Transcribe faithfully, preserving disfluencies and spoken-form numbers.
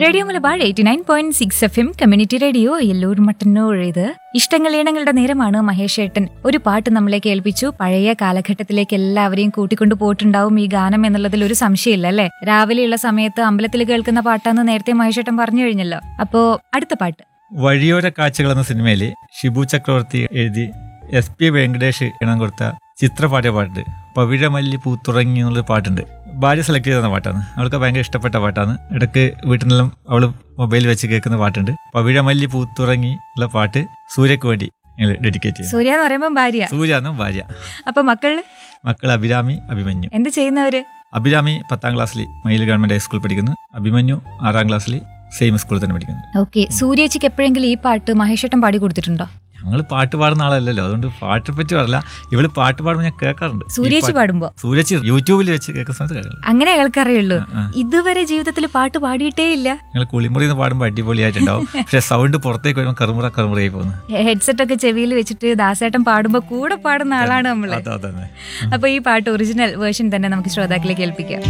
Radio Malabar eighty nine point six F M community radio Ellur Mattannur. ഇത് ഇഷ്ടങ്ങൾ ഈണങ്ങളുടെ നേരമാണ്. മഹേഷ് ഏട്ടൻ ഒരു പാട്ട് നമ്മളെ കേൾപ്പിച്ചു. പഴയ കാലഘട്ടത്തിലേക്ക് എല്ലാവരെയും കൂട്ടിക്കൊണ്ടു പോയിട്ടുണ്ടാവും ഈ ഗാനം എന്നുള്ളതിൽ ഒരു സംശയമില്ല അല്ലെ. രാവിലെയുള്ള സമയത്ത് അമ്പലത്തിൽ കേൾക്കുന്ന പാട്ടാന്ന് നേരത്തെ മഹേഷ് ഏട്ടൻ പറഞ്ഞു കഴിഞ്ഞല്ലോ. അപ്പോ അടുത്ത പാട്ട് വഴിയോര കാഴ്ചകൾ എന്ന സിനിമയിൽ ഷിബു ചക്രവർത്തി എഴുതി എസ് പി വെങ്കടേഷ് ഇണം കൊടുത്ത ചിത്രപാടിയ പാട്ട് പവിഴമല്ലി പൂത്തുറങ്ങി എന്നുള്ളൊരു പാട്ടുണ്ട്. ഭാര്യ സെലക്ട് ചെയ്ത പാട്ടാണ്. അവൾക്ക് ഭയങ്കര ഇഷ്ടപ്പെട്ട പാട്ടാണ്. ഇടയ്ക്ക് വീട്ടിലെല്ലാം അവള് മൊബൈൽ വെച്ച് കേൾക്കുന്ന പാട്ടുണ്ട്. പവിഴമല്ലി പൂത്തുറങ്ങി ഉള്ള പാട്ട് സൂര്യക്ക് വേണ്ടി ഡെഡിക്കേറ്റ് ചെയ്യും. സൂര്യ എന്ന് പറയുമ്പോൾ ഭാര്യ, സൂര്യ എന്നും ഭാര്യ. അപ്പൊ മക്കള് മക്കൾ അഭിരാമി, അഭിമന്യു. എന്ത് ചെയ്യുന്നവര്? അഭിരാമി പത്താം ക്ലാസ്സിൽ മയിൽ ഗവൺമെന്റ് ഹൈസ്കൂളിൽ പഠിക്കുന്നു. അഭിമന്യു ആറാം ക്ലാസ്സിൽ സെയിം സ്കൂളിൽ തന്നെ പഠിക്കുന്നു. ഓക്കെ. സൂര്യേച്ചിക്ക് എപ്പോഴെങ്കിലും ഈ പാട്ട് മഹേഷ് ഏട്ടൻ പാടി കൊടുത്തിട്ടുണ്ടോ? ഞങ്ങൾ പാട്ട് പാടുന്ന ആളല്ലല്ലോ, അതുകൊണ്ട് പാട്ടിനെ പറ്റി പറയില്ല. ഇവള് പാട്ട് പാടുമ്പോൾ ഞാൻ കേൾക്കാറുണ്ട്. സൂര്യേച്ചി പാടുമ്പോ? സൂര്യേച്ചി യൂട്യൂബിൽ വെച്ച് കേൾക്കുന്ന സമയത്ത് കേൾക്കാം. അങ്ങനെ കേൾക്കാറിയുള്ളൂ. ഇതുവരെ ജീവിതത്തിൽ പാട്ട് പാടിയിട്ടേ ഇല്ല. ഞങ്ങൾ കുളിമുറി നിന്ന് പാടുമ്പോൾ അടിപൊളിയായിട്ടുണ്ടാവും. പക്ഷെ സൗണ്ട് പുറത്തേക്ക് വരുമ്പോൾ കറുമുറ കറുമുറയായി പോകുന്നു. ഹെഡ്സെറ്റ് ഒക്കെ ചെവിയിൽ വെച്ചിട്ട് ദാസേട്ടൻ പാടുമ്പോ കൂടെ പാടുന്ന ആളാണ് നമ്മള്. അപ്പൊ ഈ പാട്ട് ഒറിജിനൽ വേർഷൻ തന്നെ നമുക്ക് ശ്രോതാക്കളെ കേൾപ്പിക്കാം.